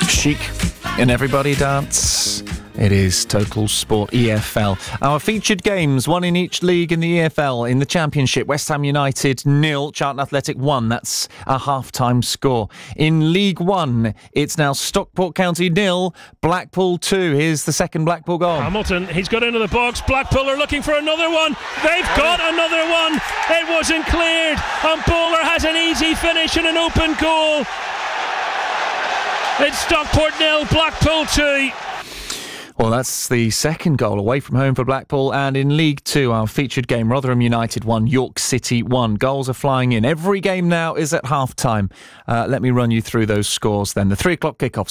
Chic and everybody dance. It is Total Sport EFL. Our featured games, one in each league in the EFL. In the Championship, West Ham United 0, Charlton Athletic 1. That's a half-time score. In League One, it's now Stockport County 0, Blackpool 2. Here's the second Blackpool goal. Hamilton, he's got into the box. Blackpool are looking for another one. They've got another one. It wasn't cleared. And Bowler has an easy finish and an open goal. It's Stockport 0, Blackpool 2. Well, that's the second goal away from home for Blackpool. And in League 2, our featured game, Rotherham United 1, York City 1. Goals are flying in. Every game now is at half-time. Let me run you through those scores then. The 3 o'clock kickoffs.